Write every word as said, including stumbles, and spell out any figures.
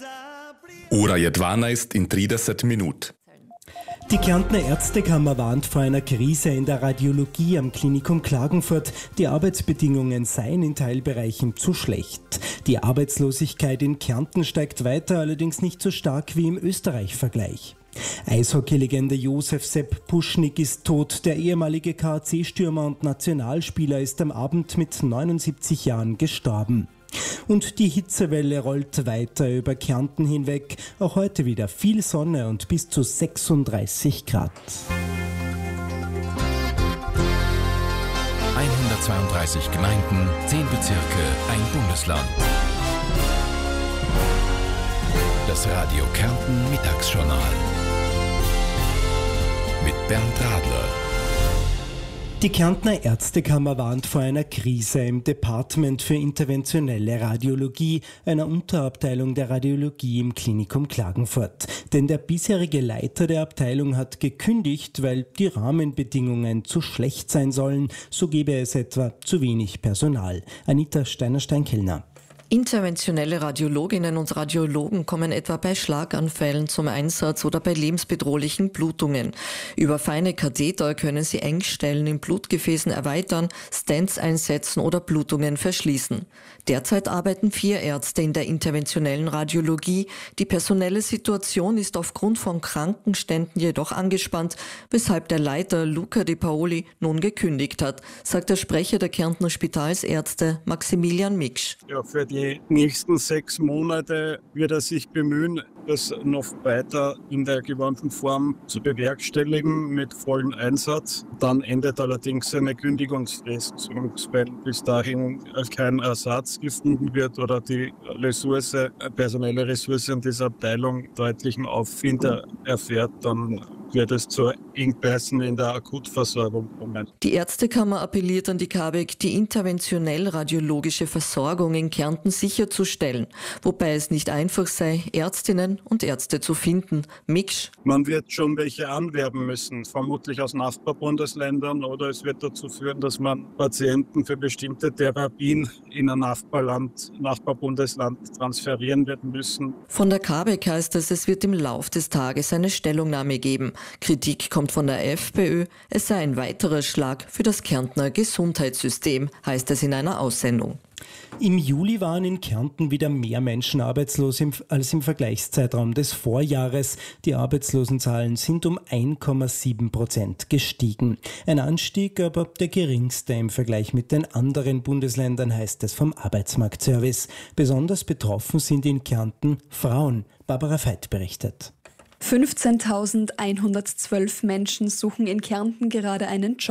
Ura jedvana in trideset minut. Die Kärntner Ärztekammer warnt vor einer Krise in der Radiologie am Klinikum Klagenfurt. Die Arbeitsbedingungen seien in Teilbereichen zu schlecht. Die Arbeitslosigkeit in Kärnten steigt weiter, allerdings nicht so stark wie im Österreich-Vergleich. Eishockey-Legende Josef Sepp Puschnik ist tot. Der ehemalige K A C-Stürmer und Nationalspieler ist am Abend mit neunundsiebzig Jahren gestorben. Und die Hitzewelle rollt weiter über Kärnten hinweg. Auch heute wieder viel Sonne und bis zu sechsunddreißig Grad. hundertzweiunddreißig Gemeinden, zehn Bezirke, ein Bundesland. Das Radio Kärnten Mittagsjournal mit Bernd Radler. Die Kärntner Ärztekammer warnt vor einer Krise im Department für interventionelle Radiologie, einer Unterabteilung der Radiologie im Klinikum Klagenfurt. Denn der bisherige Leiter der Abteilung hat gekündigt, weil die Rahmenbedingungen zu schlecht sein sollen. So gebe es etwa zu wenig Personal. Anita Steiner-Steinkellner. Interventionelle Radiologinnen und Radiologen kommen etwa bei Schlaganfällen zum Einsatz oder bei lebensbedrohlichen Blutungen. Über feine Katheter können sie Engstellen in Blutgefäßen erweitern, Stents einsetzen oder Blutungen verschließen. Derzeit arbeiten vier Ärzte in der interventionellen Radiologie. Die personelle Situation ist aufgrund von Krankenständen jedoch angespannt, weshalb der Leiter Luca Di Paoli nun gekündigt hat, sagt der Sprecher der Kärntner Spitalsärzte Maximilian Miksch. Ja, für die Die nächsten sechs Monate wird er sich bemühen, das noch weiter in der gewohnten Form zu bewerkstelligen mit vollem Einsatz. Dann endet allerdings seine Kündigungsfrist, weil bis dahin kein Ersatz gefunden wird oder die Ressource, personelle Ressource in dieser Abteilung deutlichen Aufwind erfährt, dann wird es zu Engpässen in der Akutversorgung kommen. Die Ärztekammer appelliert an die K A B E K, die interventionell-radiologische Versorgung in Kärnten sicherzustellen, wobei es nicht einfach sei, Ärztinnen und Ärzte zu finden. Miksch. Man wird schon welche anwerben müssen, vermutlich aus Nachbarbundesländern, oder es wird dazu führen, dass man Patienten für bestimmte Therapien in ein Nachbarland, Nachbarbundesland transferieren wird müssen. Von der K A B E K heißt es, es wird im Lauf des Tages eine Stellungnahme geben. Kritik kommt von der FPÖ, es sei ein weiterer Schlag für das Kärntner Gesundheitssystem, heißt es in einer Aussendung. Im Juli waren in Kärnten wieder mehr Menschen arbeitslos im, als im Vergleichszeitraum des Vorjahres. Die Arbeitslosenzahlen sind um eins Komma sieben Prozent gestiegen. Ein Anstieg, aber der geringste im Vergleich mit den anderen Bundesländern, heißt es vom Arbeitsmarktservice. Besonders betroffen sind in Kärnten Frauen. Barbara Veit berichtet. fünfzehntausendeinhundertzwölf Menschen suchen in Kärnten gerade einen Job.